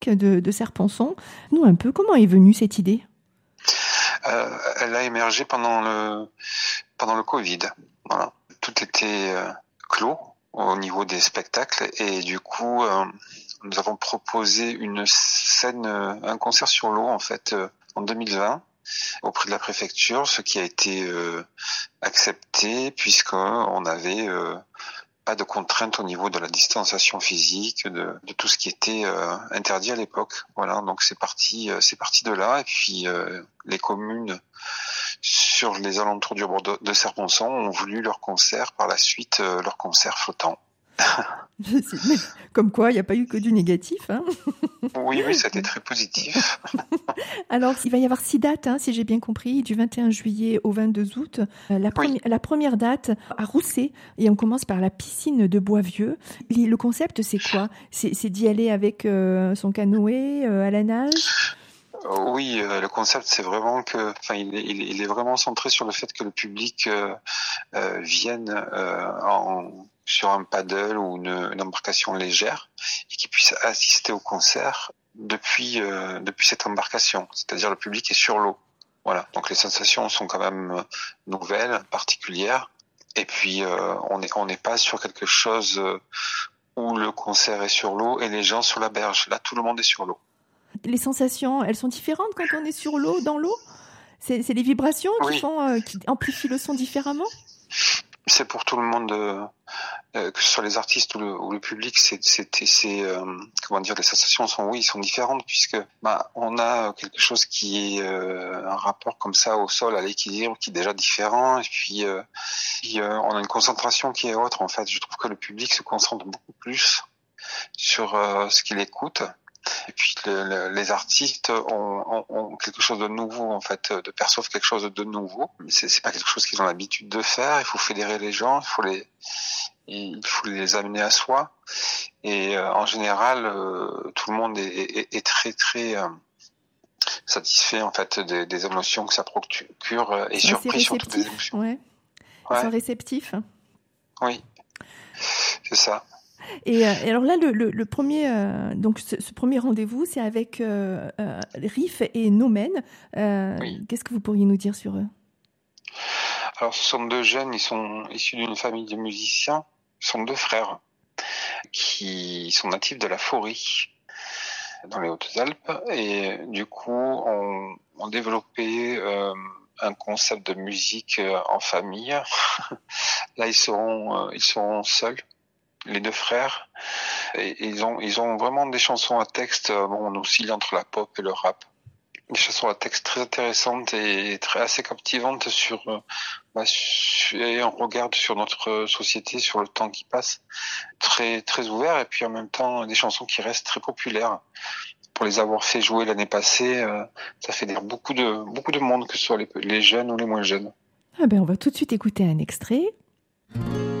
de Serre-Ponçon. Nous, un peu, comment est venue cette idée ? Elle a émergé pendant le Covid. Voilà. Tout était clos au niveau des spectacles et du coup, nous avons proposé un concert sur l'eau en fait en 2020 auprès de la préfecture, ce qui a été accepté puisqu'on avait pas de contraintes au niveau de la distanciation physique, de tout ce qui était interdit à l'époque. Voilà, donc c'est parti de là. Et puis les communes sur les alentours du bord de Serre-Ponçon ont voulu leur concert par la suite, leur concert flottant. Mais comme quoi, il n'y a pas eu que du négatif. Hein. Oui, ça a été très positif. Alors, il va y avoir 6 dates, si j'ai bien compris, du 21 juillet au 22 août. La première date à Rousset, et on commence par la piscine de Boisvieux. Le concept, c'est quoi ? C'est d'y aller avec son canoë à la nage ? Oui, le concept, c'est vraiment il est vraiment centré sur le fait que le public vienne sur un paddle ou une embarcation légère et qu'il puisse assister au concert depuis cette embarcation. C'est-à-dire le public est sur l'eau. Voilà. Donc les sensations sont quand même nouvelles, particulières. Et puis on n'est pas sur quelque chose où le concert est sur l'eau et les gens sur la berge. Là, tout le monde est sur l'eau. Les sensations, elles sont différentes quand on est sur l'eau, dans l'eau ? C'est les vibrations qui amplifient le son différemment ? C'est pour tout le monde, que ce soit les artistes ou le public, comment dire, les sensations sont différentes puisque on a quelque chose qui est un rapport comme ça au sol, à l'équilibre qui est déjà différent et puis on a une concentration qui est autre en fait. Je trouve que le public se concentre beaucoup plus sur ce qu'il écoute. Et puis les artistes ont quelque chose de nouveau en fait, perçoivent quelque chose de nouveau. C'est pas quelque chose qu'ils ont l'habitude de faire. Il faut fédérer les gens, il faut les amener à soi. Et en général, tout le monde est très très satisfait en fait des émotions que ça procure et surpris surtout des émotions. Ouais. Ils sont réceptifs. Oui, c'est ça. Et alors là, le premier, donc ce premier rendez-vous, c'est avec Riff et Nomen. Qu'est-ce que vous pourriez nous dire sur eux ? Alors, ce sont 2 jeunes, ils sont issus d'une famille de musiciens. Ce sont 2 frères qui sont natifs de la Faurie, dans les Hautes-Alpes, et du coup, ont développé un concept de musique en famille. Là, ils seront seuls. Les 2 frères, et ils ont vraiment des chansons à texte, on oscille entre la pop et le rap. Des chansons à texte très intéressantes et assez captivantes et on regarde sur notre société, sur le temps qui passe, très, très ouvert, et puis en même temps, des chansons qui restent très populaires. Pour les avoir fait jouer l'année passée, ça fait dire beaucoup de monde, que ce soit les jeunes ou les moins jeunes. On va tout de suite écouter un extrait.